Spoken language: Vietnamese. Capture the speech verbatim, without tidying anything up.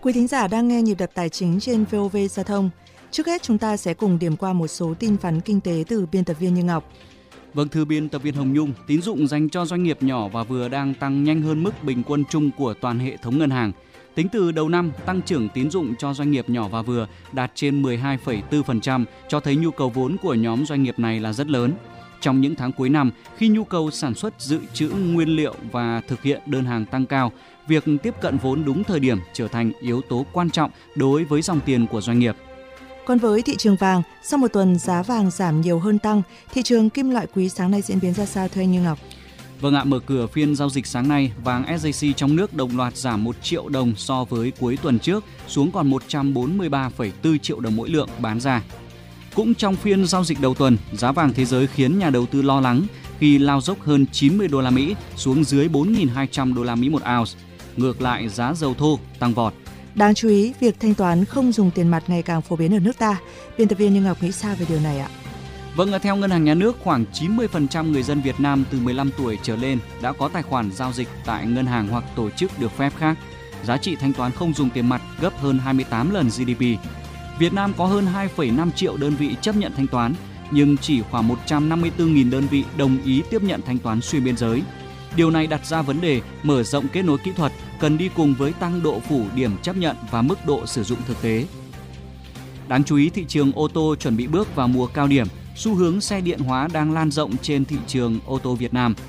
Quý thính giả đang nghe Nhịp đập tài chính trên vê o vê Giao thông. Trước hết chúng ta sẽ cùng điểm qua một số tin vắn kinh tế từ biên tập viên Như Ngọc. Vâng, thưa biên tập viên Hồng Nhung, tín dụng dành cho doanh nghiệp nhỏ và vừa đang tăng nhanh hơn mức bình quân chung của toàn hệ thống ngân hàng. Tính từ đầu năm, tăng trưởng tín dụng cho doanh nghiệp nhỏ và vừa đạt trên mười hai phẩy bốn phần trăm, cho thấy nhu cầu vốn của nhóm doanh nghiệp này là rất lớn. Trong những tháng cuối năm, khi nhu cầu sản xuất dự trữ nguyên liệu và thực hiện đơn hàng tăng cao, việc tiếp cận vốn đúng thời điểm trở thành yếu tố quan trọng đối với dòng tiền của doanh nghiệp. Còn với thị trường vàng, sau một tuần giá vàng giảm nhiều hơn tăng, thị trường kim loại quý sáng nay diễn biến ra sao thưa anh Như Ngọc? Vâng ạ, mở cửa phiên giao dịch sáng nay, vàng ét gi xê trong nước đồng loạt giảm một triệu đồng so với cuối tuần trước, xuống còn một trăm bốn mươi ba phẩy bốn triệu đồng mỗi lượng bán ra. Cũng trong phiên giao dịch đầu tuần, giá vàng thế giới khiến nhà đầu tư lo lắng khi lao dốc hơn chín mươi đô la Mỹ xuống dưới bốn nghìn hai trăm đô la Mỹ một ounce. Ngược lại, giá dầu thô tăng vọt. Đáng chú ý, việc thanh toán không dùng tiền mặt ngày càng phổ biến ở nước ta. Biên tập viên Như Ngọc nghĩ sao về điều này ạ? Vâng, theo Ngân hàng Nhà nước, khoảng chín mươi phần trăm người dân Việt Nam từ mười lăm tuổi trở lên đã có tài khoản giao dịch tại ngân hàng hoặc tổ chức được phép khác. Giá trị thanh toán không dùng tiền mặt gấp hơn hai mươi tám lần giê đê pê. Việt Nam có hơn hai phẩy năm triệu đơn vị chấp nhận thanh toán, nhưng chỉ khoảng một trăm năm mươi tư nghìn đơn vị đồng ý tiếp nhận thanh toán xuyên biên giới. Điều này đặt ra vấn đề mở rộng kết nối kỹ thuật cần đi cùng với tăng độ phủ điểm chấp nhận và mức độ sử dụng thực tế. Đáng chú ý, thị trường ô tô chuẩn bị bước vào mùa cao điểm. Xu hướng xe điện hóa đang lan rộng trên thị trường ô tô Việt Nam.